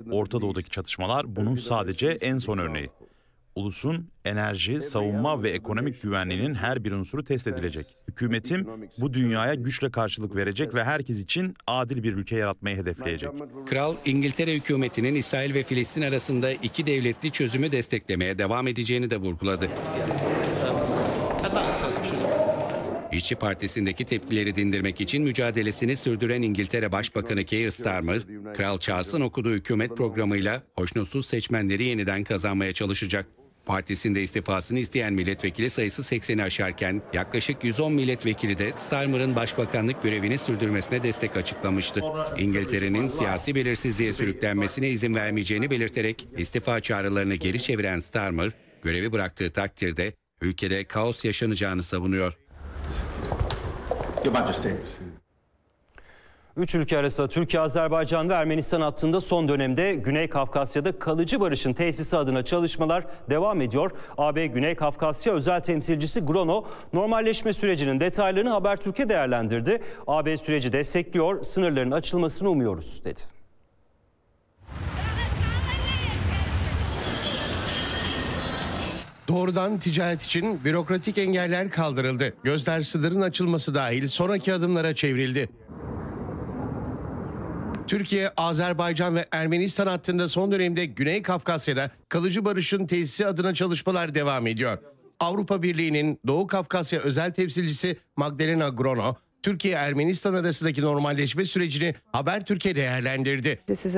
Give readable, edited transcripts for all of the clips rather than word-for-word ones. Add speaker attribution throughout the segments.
Speaker 1: Orta Doğu'daki çatışmalar bunun sadece en son örneği. Ulusun enerji, savunma ve ekonomik güvenliğinin her bir unsuru test edilecek. Hükümetim bu dünyaya güçle karşılık verecek ve herkes için adil bir ülke yaratmayı hedefleyecek.
Speaker 2: Kral, İngiltere hükümetinin İsrail ve Filistin arasında iki devletli çözümü desteklemeye devam edeceğini de vurguladı. İşçi Partisi'ndeki tepkileri dindirmek için mücadelesini sürdüren İngiltere Başbakanı Keir Starmer, Kral Charles'ın okuduğu hükümet programıyla hoşnutsuz seçmenleri yeniden kazanmaya çalışacak. Partisinde istifasını isteyen milletvekili sayısı 80'i aşarken yaklaşık 110 milletvekili de Starmer'ın başbakanlık görevini sürdürmesine destek açıklamıştı. İngiltere'nin siyasi belirsizliğe sürüklenmesine izin vermeyeceğini belirterek istifa çağrılarını geri çeviren Starmer, görevi bıraktığı takdirde ülkede kaos yaşanacağını savunuyor.
Speaker 3: Üç ülke arasında Türkiye, Azerbaycan ve Ermenistan hattında son dönemde Güney Kafkasya'da kalıcı barışın tesisi adına çalışmalar devam ediyor. AB Güney Kafkasya özel temsilcisi Grono, normalleşme sürecinin detaylarını Habertürk'e değerlendirdi. AB süreci destekliyor, sınırların açılmasını umuyoruz dedi.
Speaker 4: Doğrudan ticaret için bürokratik engeller kaldırıldı. Gözler sınırın açılması dahil sonraki adımlara çevrildi. Türkiye, Azerbaycan ve Ermenistan hattında son dönemde Güney Kafkasya'da kalıcı barışın tesisi adına çalışmalar devam ediyor. Avrupa Birliği'nin Doğu Kafkasya özel temsilcisi Magdalena Grono, Türkiye-Ermenistan arasındaki normalleşme sürecini Habertürk'e değerlendirdi.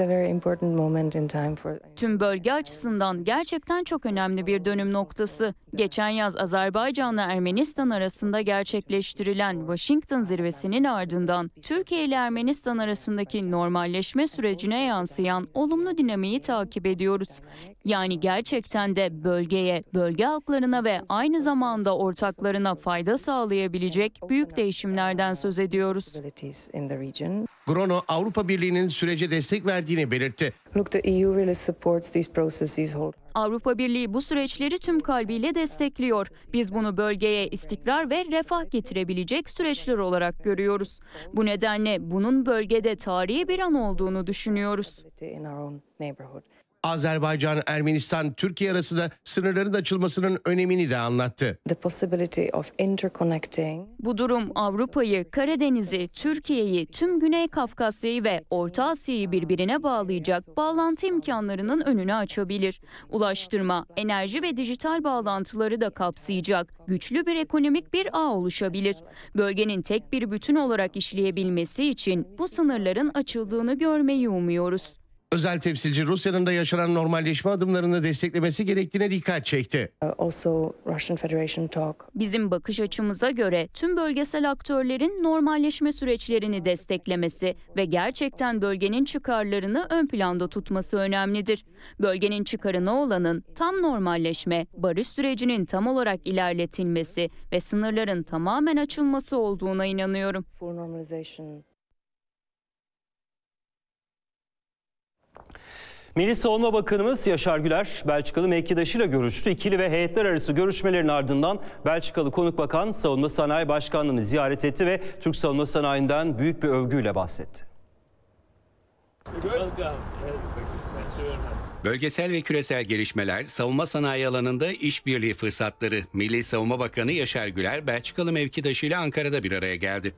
Speaker 5: Tüm bölge açısından gerçekten çok önemli bir dönüm noktası. Geçen yaz Azerbaycan'la Ermenistan arasında gerçekleştirilen Washington zirvesinin ardından Türkiye ile Ermenistan arasındaki normalleşme sürecine yansıyan olumlu dinamiği takip ediyoruz. Yani gerçekten de bölgeye, bölge halklarına ve aynı zamanda ortaklarına fayda sağlayabilecek büyük değişimlerden söz ediyoruz.
Speaker 4: Grono, Avrupa Birliği'nin sürece destek verdiğini belirtti.
Speaker 5: Avrupa Birliği bu süreçleri tüm kalbiyle destekliyor. Biz bunu bölgeye istikrar ve refah getirebilecek süreçler olarak görüyoruz. Bu nedenle bunun bölgede tarihi bir an olduğunu düşünüyoruz.
Speaker 4: Azerbaycan, Ermenistan, Türkiye arasında sınırların açılmasının önemini de anlattı.
Speaker 5: Bu durum Avrupa'yı, Karadeniz'i, Türkiye'yi, tüm Güney Kafkasya'yı ve Orta Asya'yı birbirine bağlayacak bağlantı imkanlarının önünü açabilir. Ulaştırma, enerji ve dijital bağlantıları da kapsayacak güçlü bir ekonomik bir ağ oluşabilir. Bölgenin tek bir bütün olarak işleyebilmesi için bu sınırların açıldığını görmeyi umuyoruz.
Speaker 4: Özel temsilci Rusya'nın da yaşanan normalleşme adımlarını desteklemesi gerektiğine dikkat çekti.
Speaker 5: Bizim bakış açımıza göre tüm bölgesel aktörlerin normalleşme süreçlerini desteklemesi ve gerçekten bölgenin çıkarlarını ön planda tutması önemlidir. Bölgenin çıkarına olanın tam normalleşme, barış sürecinin tam olarak ilerletilmesi ve sınırların tamamen açılması olduğuna inanıyorum.
Speaker 3: Milli Savunma Bakanımız Yaşar Güler, Belçikalı mevkidaşıyla görüştü. İkili ve heyetler arası görüşmelerin ardından Belçikalı Konuk Bakan Savunma Sanayi Başkanlığı'nı ziyaret etti ve Türk savunma sanayinden büyük bir övgüyle bahsetti.
Speaker 2: Bölgesel ve küresel gelişmeler, savunma sanayi alanında işbirliği fırsatları. Milli Savunma Bakanı Yaşar Güler, Belçikalı mevkidaşıyla Ankara'da bir araya geldi.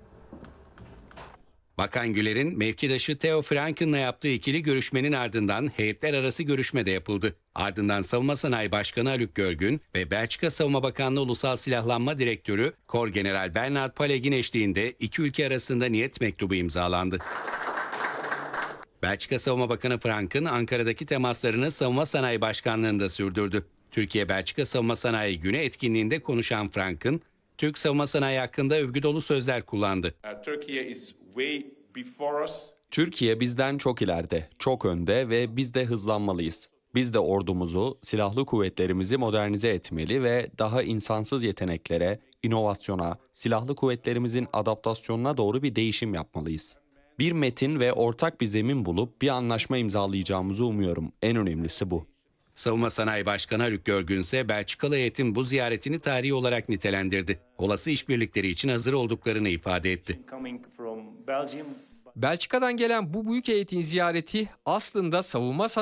Speaker 2: Bakan Güler'in mevkidaşı Theo Franken'la yaptığı ikili görüşmenin ardından heyetler arası görüşme de yapıldı. Ardından Savunma Sanayi Başkanı Haluk Görgün ve Belçika Savunma Bakanlığı Ulusal Silahlanma Direktörü Kor General Bernard Paleg'in eşliğinde iki ülke arasında niyet mektubu imzalandı. Belçika Savunma Bakanı Franken, Ankara'daki temaslarını Savunma Sanayi Başkanlığı'nda sürdürdü. Türkiye-Belçika Savunma Sanayi Günü etkinliğinde konuşan Franken, Türk savunma sanayi hakkında övgü dolu sözler kullandı.
Speaker 6: Türkiye bizden çok ileride, çok önde ve biz de hızlanmalıyız. Biz de ordumuzu, silahlı kuvvetlerimizi modernize etmeli ve daha insansız yeteneklere, inovasyona, silahlı kuvvetlerimizin adaptasyonuna doğru bir değişim yapmalıyız. Bir metin ve ortak bir zemin bulup bir anlaşma imzalayacağımızı umuyorum. En önemlisi bu.
Speaker 2: Savunma Sanayi Başkanı Haluk Görgün ise Belçikalı heyetin bu ziyaretini tarihi olarak nitelendirdi. Olası işbirlikleri için hazır olduklarını ifade etti.
Speaker 7: Belçika'dan gelen bu büyük heyetin ziyareti aslında savunma